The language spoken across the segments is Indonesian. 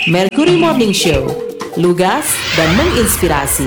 Mercury Morning Show, lugas dan menginspirasi.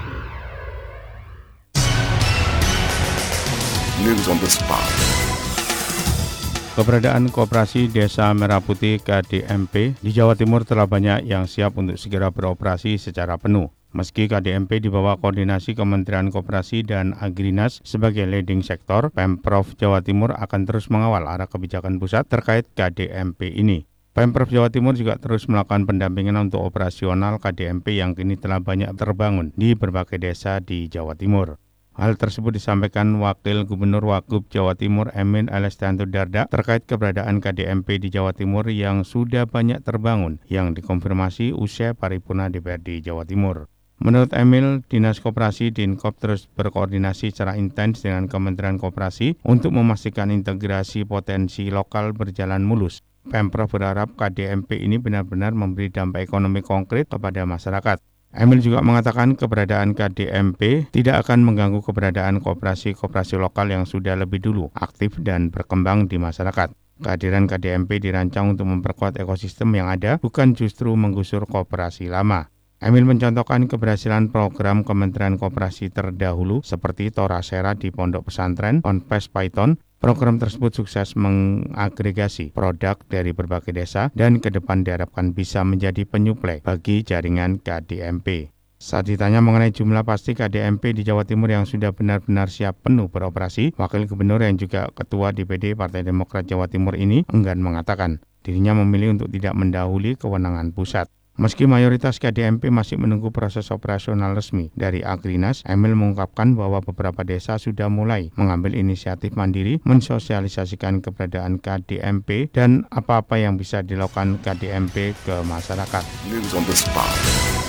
News on the spot. Keberadaan Koperasi Desa Merah Putih KDMP di Jawa Timur telah banyak yang siap untuk segera beroperasi secara penuh. Meski KDMP di bawah koordinasi Kementerian Koperasi dan Agrinas sebagai leading sektor, Pemprov Jawa Timur akan terus mengawal arah kebijakan pusat terkait KDMP ini. Pemprov Jawa Timur juga terus melakukan pendampingan untuk operasional KDMP yang kini telah banyak terbangun di berbagai desa di Jawa Timur. Hal tersebut disampaikan Wakil Gubernur Wagub Jawa Timur Emil Elestianto Dardak terkait keberadaan KDMP di Jawa Timur yang sudah banyak terbangun yang dikonfirmasi usai paripurna DPRD Jawa Timur. Menurut Emil, Dinas Koperasi Dinkop terus berkoordinasi secara intens dengan Kementerian Koperasi untuk memastikan integrasi potensi lokal berjalan mulus. Pemprov berharap KDMP ini benar-benar memberi dampak ekonomi konkret kepada masyarakat. Emil juga mengatakan keberadaan KDMP tidak akan mengganggu keberadaan koperasi-koperasi lokal yang sudah lebih dulu aktif dan berkembang di masyarakat. Kehadiran KDMP dirancang untuk memperkuat ekosistem yang ada, bukan justru menggusur koperasi lama. Emil mencontohkan keberhasilan program Kementerian Koperasi terdahulu seperti Torasera di Pondok Pesantren, Ponpes Python. Program tersebut sukses mengagregasi produk dari berbagai desa dan ke depan diharapkan bisa menjadi penyuplai bagi jaringan KDMP. Saat ditanya mengenai jumlah pasti KDMP di Jawa Timur yang sudah benar-benar siap penuh beroperasi, Wakil Gubernur yang juga Ketua DPD Partai Demokrat Jawa Timur ini enggan mengatakan dirinya memilih untuk tidak mendahului kewenangan pusat. Meski mayoritas KDMP masih menunggu proses operasional resmi dari Agrinas, Emil mengungkapkan bahwa beberapa desa sudah mulai mengambil inisiatif mandiri mensosialisasikan keberadaan KDMP dan apa-apa yang bisa dilakukan KDMP ke masyarakat. News on the spot.